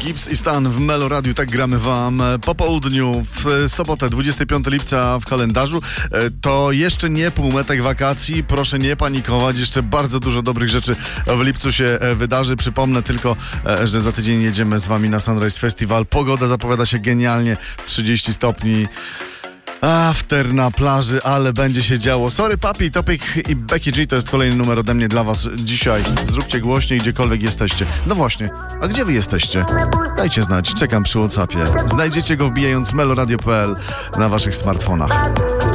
Gibbs i Stan w Melo Radiu. Tak gramy wam po południu w sobotę, 25 lipca w kalendarzu. To jeszcze nie półmetek wakacji, proszę nie panikować, jeszcze bardzo dużo dobrych rzeczy w lipcu się wydarzy. Przypomnę tylko, że za tydzień jedziemy z wami na Sunrise Festival. Pogoda zapowiada się genialnie, 30 stopni. After na plaży, ale będzie się działo. Sorry Papi, Topik i Becky G to jest kolejny numer ode mnie dla was dzisiaj. Zróbcie głośniej, gdziekolwiek jesteście. No właśnie, a gdzie wy jesteście? Dajcie znać, czekam przy WhatsAppie. Znajdziecie go wbijając meloradio.pl na waszych smartfonach.